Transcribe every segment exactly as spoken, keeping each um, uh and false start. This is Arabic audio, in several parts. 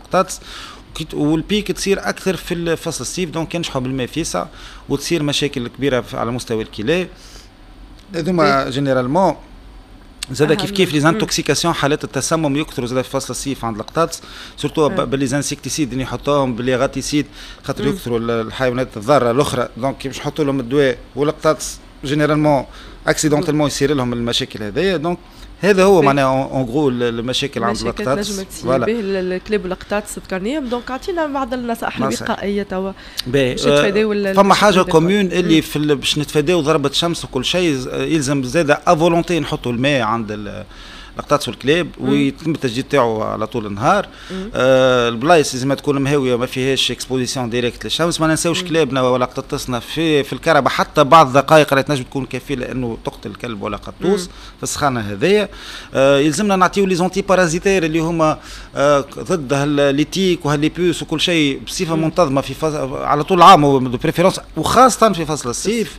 القطاطس، والبيك تصير اكثر في فصل الصيف، دونك ينجحوا بالماء فيسع وتصير مشاكل كبيره على مستوى الكلى. هذوما جينيرالمون زاد كيف كيف لي زانتوكسيكاسيون، حالات التسمم يكثروا زاد في فصل الصيف عند القطاطس، سورتو باللي زانسيكتيسيد اللي يحطوهم باللي غاتيسيد خاطر يكثروا الحيوانات الضاره الاخرى، دونك باش نحطوا لهم الدواء والقطاطس جينيرالمون اكسيدونتالمون يصير لهم المشاكل هذيا. دونك هذا هو معناها اون غرو المشاكل عند القطاطس. فوالا به الكلاب والقطاطس تذكرنيهم. دونك اعطينا بعض النصائح الوقائيه توا باش نتفاداو. فما حاجه كومون اللي في باش نتفاداو ضربه شمس وكل شيء، يلزم زاده افولونتي نحطوا الماء عند القطاطس والكلاب ويتم التجديد تاعو على طول النهار. آه البلايص لازم تكون مهويه ما فيهاش اكسبوزيسيون ديريكت للشمس. ما ننساوش كلابنا ولا قطاطسنا في في الكهرباء حتى بعض دقائق راهي تنجم تكون كافيه لانه تقتل الكلب ولا قطوس في السخانه هذيا. آه يلزمنا نعطيو لي زونتي بارازيتير اللي هما آه ضد هالليتيك وهالليبوس وكل شيء بصفه منتظمه في فصل على طول العام دو بريفيرونس، وخاصه في فصل الصيف.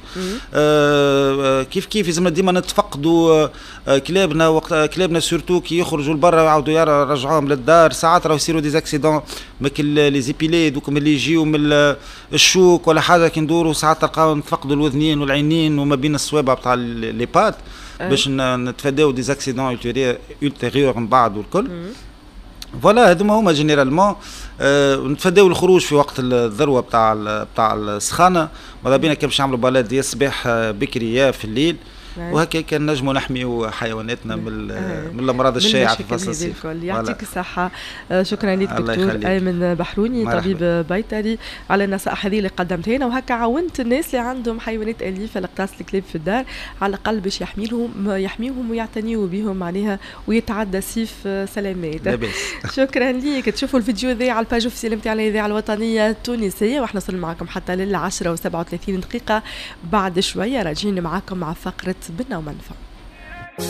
آه كيف كيف لازمنا ديما نتفقدوا آه كلابنا وقت كلابنا سورتو كي يخرجوا لبرا يعاودوا يرجعوهم للدار. ساعات راهو يصيروا دي زاكسيدون ماك لي زيبيلي دوكم اللي يجيو من الشوك ولا حاجه كي ندوروا ساعات تلقاو نتفقدوا الوذنين والعينين وما بين الصوابع تاع لي بات باش نتفاداو دي زاكسيدون ultérieur من بعد والكل. فوالا هذوما هما جينيرالمون. أه نتفاداو الخروج في وقت الذروه بتاع بتاع السخانه، ماذا بينا كي باش نعملوا بالاد يا الصباح بكري يا في الليل، وهكا كان نجموا نحميوا حيواناتنا من من الامراض الشائعه في فصل الصيف. يعطيك الصحه. شكرا لك دكتور ايمن بحروني طبيب بيطري على النصائح هذه اللي قدمتها لنا، وهكا عاونت الناس اللي عندهم حيوانات اليفه لقطاس الكلاب في الدار على الاقل باش يحميهم يحميهم ويعتنيوا بهم معناها ويتعدى صيف سلامات. شكرا لك. تشوفوا الفيديو ذا على الباج اوفيسيال نتاع الاذاعه الوطنيه التونسيه، واحنا وصلنا معكم حتى للعشرة وسبعة وثلاثين دقيقه. بعد شويه راجعين معكم مع فقره بالنوم منفع.